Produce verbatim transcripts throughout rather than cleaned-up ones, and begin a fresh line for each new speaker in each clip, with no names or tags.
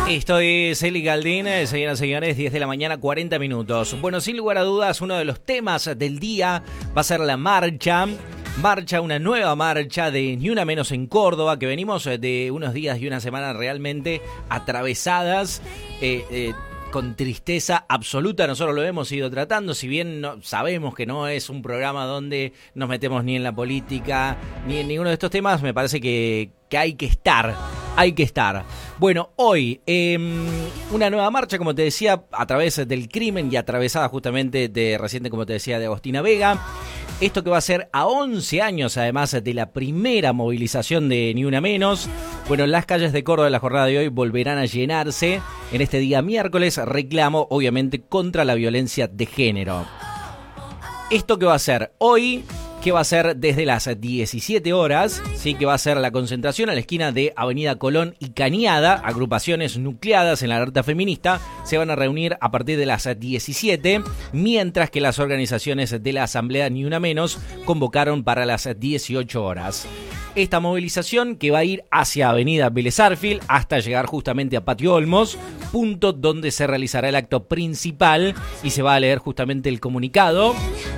Esto es Eli Galdín, señoras y señores, diez de la mañana, cuarenta minutos. Bueno, sin lugar a dudas, uno de los temas del día va a ser la marcha. Marcha, una nueva marcha de Ni Una Menos en Córdoba, que venimos de unos días y una semana realmente atravesadas, eh, eh, con tristeza absoluta. Nosotros lo hemos ido tratando, si bien no, sabemos que no es un programa donde nos metemos ni en la política, ni en ninguno de estos temas, me parece que, que hay que estar, hay que estar. Bueno, hoy eh, una nueva marcha, como te decía, a través del crimen y atravesada justamente de reciente, como te decía, de Agostina Vega. Esto que va a ser a once años, además de la primera movilización de Ni Una Menos. Bueno, las calles de Córdoba en la jornada de hoy volverán a llenarse en este día miércoles. Reclamo, obviamente, contra la violencia de género. Esto que va a ser hoy, que va a ser desde las diecisiete horas, sí, que va a ser la concentración a la esquina de Avenida Colón y Cañada. Agrupaciones nucleadas en la alerta feminista se van a reunir a partir de las diecisiete, mientras que las organizaciones de la Asamblea Ni Una Menos convocaron para las dieciocho horas. Esta movilización que va a ir hacia Avenida Vélez Sarsfield hasta llegar justamente a Patio Olmos, punto donde se realizará el acto principal y se va a leer justamente el comunicado.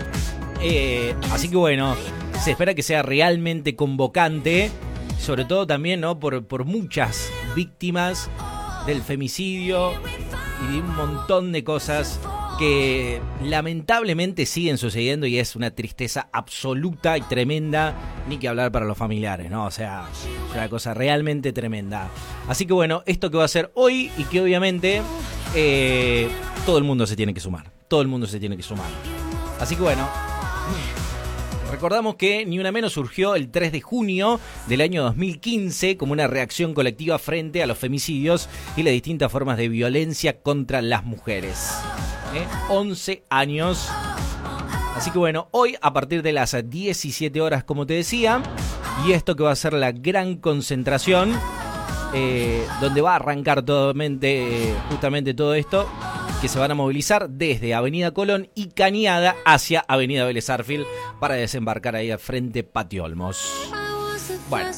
Eh, así que bueno, se espera que sea realmente convocante, sobre todo también, ¿no? por, por muchas víctimas del femicidio y de un montón de cosas que lamentablemente siguen sucediendo, y es una tristeza absoluta y tremenda, ni que hablar para los familiares, ¿no? O sea, es una cosa realmente tremenda. Así que bueno, esto que va a ser hoy y que obviamente eh, todo el mundo se tiene que sumar, todo el mundo se tiene que sumar. Así que bueno, recordamos que Ni Una Menos surgió el tres de junio del año dos mil quince como una reacción colectiva frente a los femicidios y las distintas formas de violencia contra las mujeres. ¿Eh? once años. Así que bueno, hoy a partir de las diecisiete horas, como te decía, y esto que va a ser la gran concentración, eh, donde va a arrancar totalmente, eh, justamente todo esto, que se van a movilizar desde Avenida Colón y Cañada hacia Avenida Vélez Sarsfield para desembarcar ahí al frente Patio Olmos. Bueno,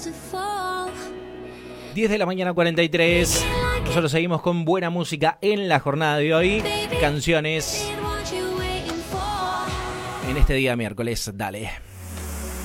diez de la mañana, cuarenta y tres. Nosotros seguimos con buena música en la jornada de hoy. Canciones en este día miércoles. Dale.